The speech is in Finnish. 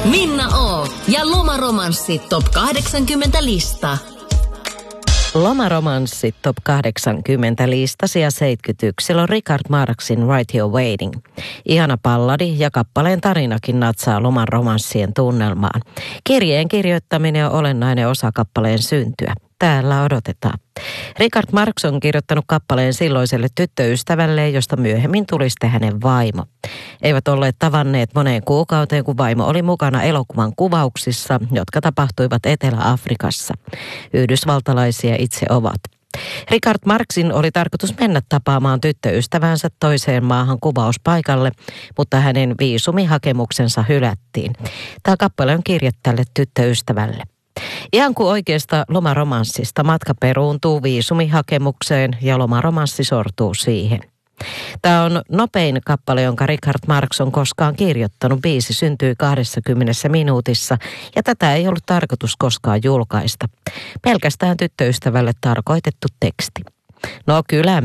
Minna O. ja Lomaromanssi Top 80 lista. Lomaromanssi Top 80 lista sija 71. Siellä on Richard Marxin Right Here Waiting. Ihana balladi ja kappaleen tarinakin natsaa loman romanssien tunnelmaan. Kirjeen kirjoittaminen on olennainen osa kappaleen syntyä. Täällä odotetaan. Richard Marx on kirjoittanut kappaleen silloiselle tyttöystävälleen, josta myöhemmin tuli sitten hänen vaimo. Eivät olleet tavanneet moneen kuukauteen, kun vaimo oli mukana elokuvan kuvauksissa, jotka tapahtuivat Etelä-Afrikassa. Yhdysvaltalaisia itse ovat. Richard Marxin oli tarkoitus mennä tapaamaan tyttöystävänsä toiseen maahan kuvauspaikalle, mutta hänen viisumihakemuksensa hylättiin. Tämä kappale on kirje tälle tyttöystävälle. Ihan kuin oikeasta lomaromanssista matka peruuntuu viisumihakemukseen ja lomaromanssi sortuu siihen. Tämä on nopein kappale, jonka Richard Marx on koskaan kirjoittanut. Biisi syntyi 20 minuutissa ja tätä ei ollut tarkoitus koskaan julkaista. Pelkästään tyttöystävälle tarkoitettu teksti. No kyllä